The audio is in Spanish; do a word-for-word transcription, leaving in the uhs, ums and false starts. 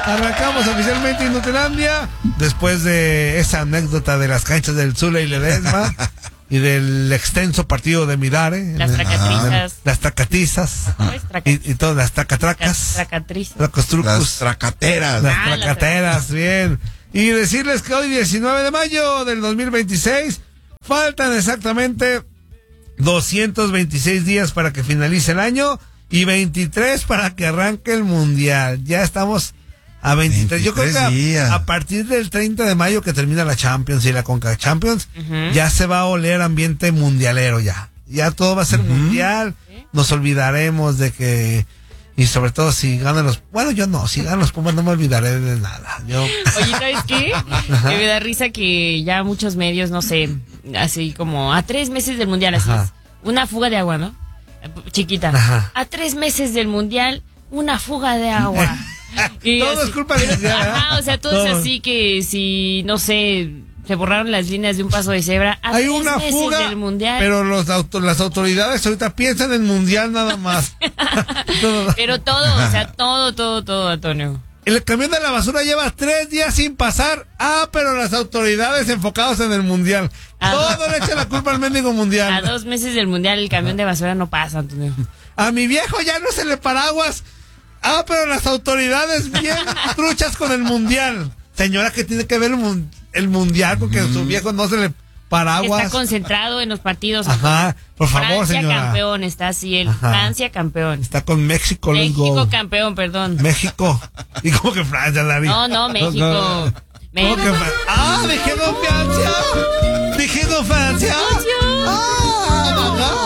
Arrancamos oficialmente Inutilandia después de esa anécdota de las canchas del Zula y Ledesma y del extenso partido de Midare. Las tracatrizas. Las tracatizas. Y, y todas las tracatracas. Las tracatrizas. Las tracateras. Las Ah, tracateras, bien. Y decirles que hoy, diecinueve de mayo del dos mil veintiséis, faltan exactamente doscientos veintiséis días para que finalice el año y veintitrés para que arranque el Mundial. Ya estamos a veintitrés. Yo creo que a, a partir del treinta de mayo que termina la Champions y la Conca Champions, uh-huh. ya se va a oler ambiente mundialero ya. Ya todo va a ser uh-huh. mundial. Nos olvidaremos de que... Y sobre todo si ganan los... Bueno, yo no, si ganan los Pumas no me olvidaré de nada. Yo... Oye, ¿sabes qué? Que me da risa que ya muchos medios, no sé, así como a tres meses del Mundial, así es. Una fuga de agua, ¿no? Chiquita. Ajá. A tres meses del Mundial, una fuga de agua. Y todo así, es culpa del Mundial. Ajá, o sea, todo, todo es así que si, no sé... Se borraron las líneas de un paso de cebra. A Hay una fuga, del mundial. pero los auto, las autoridades ahorita piensan en mundial nada más. todo. Pero todo, o sea, todo, todo, todo, Antonio. El camión de la basura lleva tres días sin pasar. Ah, pero las autoridades enfocadas en el mundial. A todo le echa la culpa al mendigo mundial. A dos meses del mundial el camión de basura no pasa, Antonio. A mi viejo ya no se le paraguas. Ah, pero las autoridades bien truchas con el mundial. Señora, ¿qué tiene que ver el mundial? El mundial, porque mm. su viejo no se le paraguas. Está concentrado en los partidos. Ajá, por favor, Francia señora. Francia campeón, está así, el Ajá. Francia campeón. Está con México, México go. campeón, perdón. México. ¿Y cómo que Francia, Larry? No, no, México. No, no. ¿Cómo que Fra- Ah, dije con Francia. Dije con Francia. Ah,